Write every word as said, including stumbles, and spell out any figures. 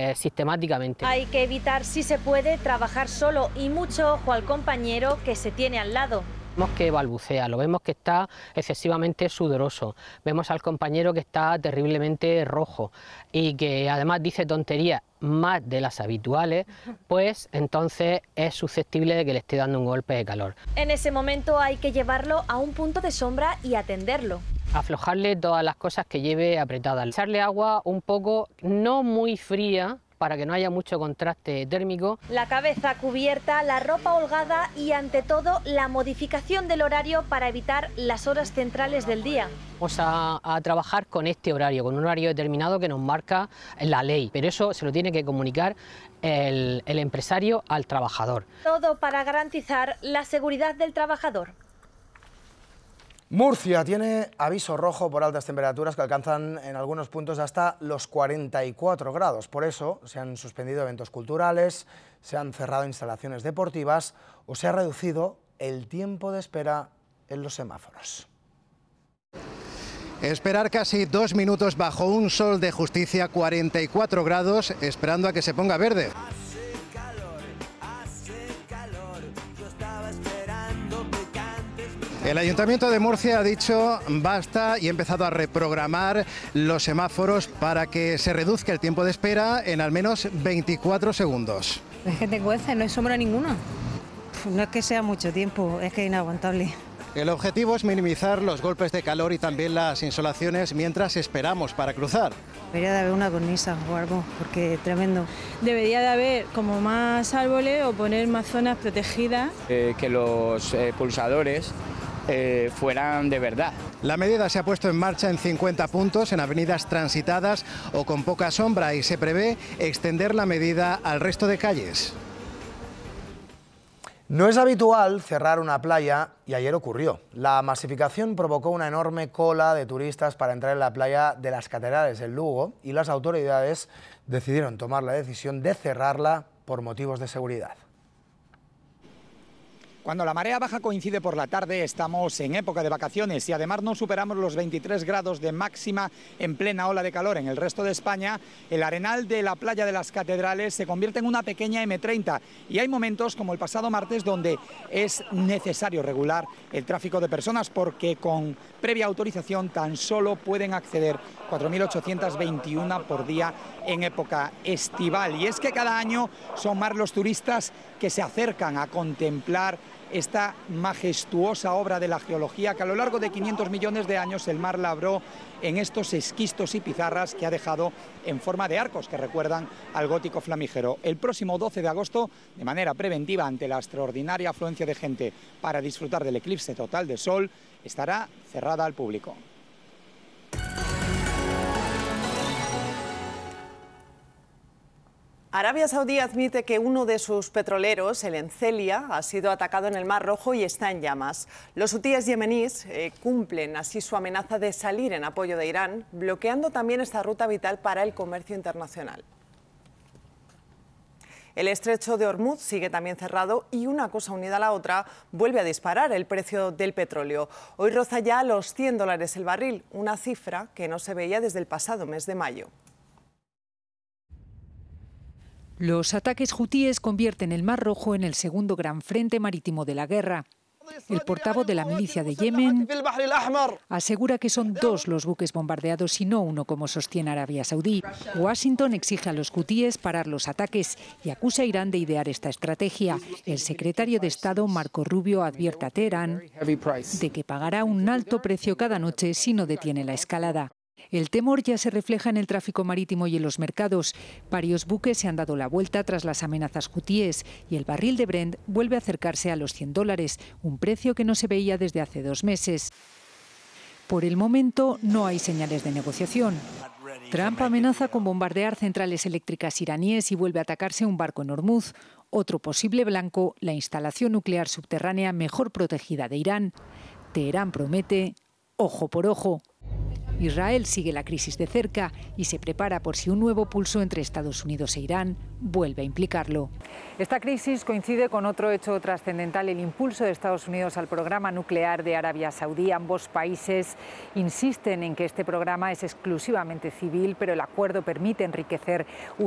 eh, sistemáticamente. Hay que evitar, si se puede, trabajar solo y mucho ojo al compañero que se tiene al lado. Vemos que balbucea, lo vemos que está excesivamente sudoroso, vemos al compañero que está terriblemente rojo y que además dice tonterías más de las habituales, pues entonces es susceptible de que le esté dando un golpe de calor. En ese momento hay que llevarlo a un punto de sombra y atenderlo. Aflojarle todas las cosas que lleve apretadas, echarle agua un poco, no muy fría, para que no haya mucho contraste térmico. La cabeza cubierta, la ropa holgada y ante todo la modificación del horario para evitar las horas centrales del día. Vamos a, a trabajar con este horario, con un horario determinado que nos marca la ley, pero eso se lo tiene que comunicar el, el empresario al trabajador. Todo para garantizar la seguridad del trabajador. Murcia tiene aviso rojo por altas temperaturas que alcanzan en algunos puntos hasta los cuarenta y cuatro grados. Por eso se han suspendido eventos culturales, se han cerrado instalaciones deportivas o se ha reducido el tiempo de espera en los semáforos. Esperar casi dos minutos bajo un sol de justicia, cuarenta y cuatro grados, esperando a que se ponga verde. El Ayuntamiento de Murcia ha dicho basta y ha empezado a reprogramar los semáforos para que se reduzca el tiempo de espera en al menos veinticuatro segundos. Es que te cuece, no hay sombra ninguna. No es que sea mucho tiempo, es que es inaguantable. El objetivo es minimizar los golpes de calor y también las insolaciones mientras esperamos para cruzar. Debería de haber una cornisa o algo, porque es tremendo. Debería de haber como más árboles o poner más zonas protegidas. Eh, que los eh, pulsadores Eh, fueran de verdad. La medida se ha puesto en marcha en cincuenta puntos, en avenidas transitadas o con poca sombra, y se prevé extender la medida al resto de calles. No es habitual cerrar una playa y ayer ocurrió. La masificación provocó una enorme cola de turistas para entrar en la playa de las Catedrales en Lugo y las autoridades decidieron tomar la decisión de cerrarla por motivos de seguridad. Cuando la marea baja coincide por la tarde, estamos en época de vacaciones y además no superamos los veintitrés grados de máxima en plena ola de calor en el resto de España, el arenal de la playa de las Catedrales se convierte en una pequeña eme treinta y hay momentos como el pasado martes donde es necesario regular el tráfico de personas porque con previa autorización tan solo pueden acceder cuatro mil ochocientos veintiuno por día en época estival. Y es que cada año son más los turistas que se acercan a contemplar esta majestuosa obra de la geología que a lo largo de quinientos millones de años el mar labró en estos esquistos y pizarras que ha dejado en forma de arcos que recuerdan al gótico flamígero. El próximo doce de agosto, de manera preventiva ante la extraordinaria afluencia de gente para disfrutar del eclipse total de sol, estará cerrada al público. Arabia Saudí admite que uno de sus petroleros, el Encelia, ha sido atacado en el Mar Rojo y está en llamas. Los hutíes yemeníes eh, cumplen así su amenaza de salir en apoyo de Irán, bloqueando también esta ruta vital para el comercio internacional. El estrecho de Hormuz sigue también cerrado y una cosa unida a la otra vuelve a disparar el precio del petróleo. Hoy roza ya los cien dólares el barril, una cifra que no se veía desde el pasado mes de mayo. Los ataques hutíes convierten el Mar Rojo en el segundo gran frente marítimo de la guerra. El portavoz de la milicia de Yemen asegura que son dos los buques bombardeados y no uno, como sostiene Arabia Saudí. Washington exige a los hutíes parar los ataques y acusa a Irán de idear esta estrategia. El secretario de Estado, Marco Rubio, advierte a Teherán de que pagará un alto precio cada noche si no detiene la escalada. El temor ya se refleja en el tráfico marítimo y en los mercados. Varios buques se han dado la vuelta tras las amenazas hutíes y el barril de Brent vuelve a acercarse a los cien dólares, un precio que no se veía desde hace dos meses. Por el momento no hay señales de negociación. Trump amenaza con bombardear centrales eléctricas iraníes y vuelve a atacarse un barco en Hormuz. Otro posible blanco, la instalación nuclear subterránea mejor protegida de Irán. Teherán promete ojo por ojo. Israel sigue la crisis de cerca y se prepara por si un nuevo pulso entre Estados Unidos e Irán vuelve a implicarlo. Esta crisis coincide con otro hecho trascendental, el impulso de Estados Unidos al programa nuclear de Arabia Saudí. Ambos países insisten en que este programa es exclusivamente civil, pero el acuerdo permite enriquecer